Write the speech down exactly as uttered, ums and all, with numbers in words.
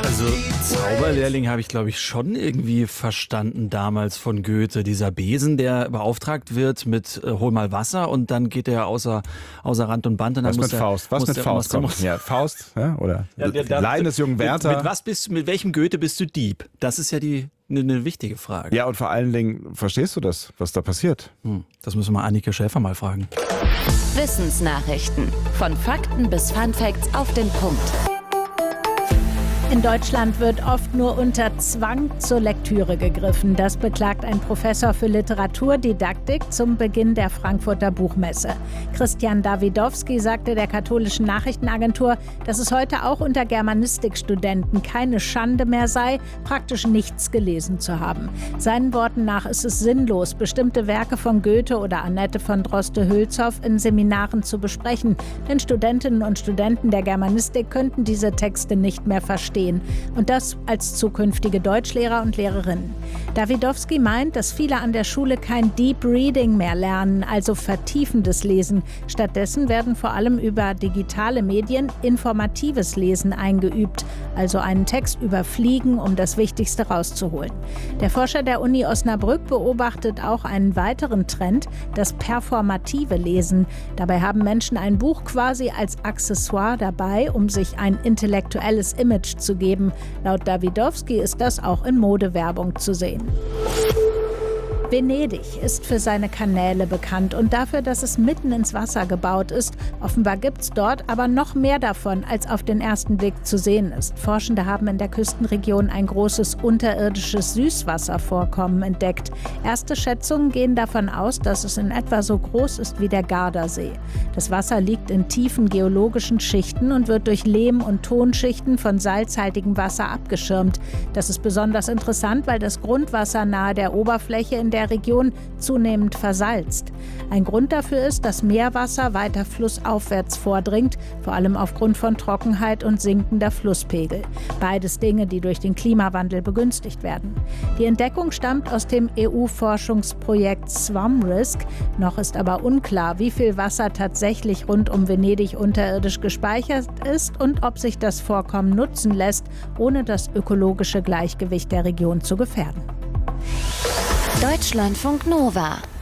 Also Zauberlehrling habe ich, glaube ich, schon irgendwie verstanden damals von Goethe. Dieser Besen, der beauftragt wird mit äh, hol mal Wasser und dann geht er außer, außer Rand und Band. Und dann Was muss mit der, Faust? Was muss mit der, Faust? muss, Komm. Ja, Faust, ja, oder Ja, der- der- Leiden des jungen Werther. Mit, mit, was bist, mit welchem Goethe bist du Dieb? Das ist ja die eine ne wichtige Frage. Ja, und vor allen Dingen, verstehst du das, was da passiert? Hm, das müssen wir Annika Schäfer mal fragen. Wissensnachrichten. Von Fakten bis Funfacts auf den Punkt. In Deutschland wird oft nur unter Zwang zur Lektüre gegriffen. Das beklagt ein Professor für Literaturdidaktik zum Beginn der Frankfurter Buchmesse. Christian Dawidowski sagte der katholischen Nachrichtenagentur, dass es heute auch unter Germanistikstudenten keine Schande mehr sei, praktisch nichts gelesen zu haben. Seinen Worten nach ist es sinnlos, bestimmte Werke von Goethe oder Annette von Droste-Hülshoff in Seminaren zu besprechen. Denn Studentinnen und Studenten der Germanistik könnten diese Texte nicht mehr verstehen. Und das als zukünftige Deutschlehrer und Lehrerinnen. Dawidowski meint, dass viele an der Schule kein Deep Reading mehr lernen, also vertiefendes Lesen. Stattdessen werden vor allem über digitale Medien informatives Lesen eingeübt, also einen Text überfliegen, um das Wichtigste rauszuholen. Der Forscher der Uni Osnabrück beobachtet auch einen weiteren Trend, das performative Lesen. Dabei haben Menschen ein Buch quasi als Accessoire dabei, um sich ein intellektuelles Image zu geben. Laut Dawidowski ist das auch in Modewerbung zu sehen. Venedig ist für seine Kanäle bekannt und dafür, dass es mitten ins Wasser gebaut ist. Offenbar gibt es dort aber noch mehr davon, als auf den ersten Blick zu sehen ist. Forschende haben in der Küstenregion ein großes unterirdisches Süßwasservorkommen entdeckt. Erste Schätzungen gehen davon aus, dass es in etwa so groß ist wie der Gardasee. Das Wasser liegt in tiefen geologischen Schichten und wird durch Lehm- und Tonschichten von salzhaltigem Wasser abgeschirmt. Das ist besonders interessant, weil das Grundwasser nahe der Oberfläche in der der Region zunehmend versalzt. Ein Grund dafür ist, dass Meerwasser weiter flussaufwärts vordringt, vor allem aufgrund von Trockenheit und sinkender Flusspegel. Beides Dinge, die durch den Klimawandel begünstigt werden. Die Entdeckung stammt aus dem E U-Forschungsprojekt SWAMRISK. Noch ist aber unklar, wie viel Wasser tatsächlich rund um Venedig unterirdisch gespeichert ist und ob sich das Vorkommen nutzen lässt, ohne das ökologische Gleichgewicht der Region zu gefährden. Deutschlandfunk Nova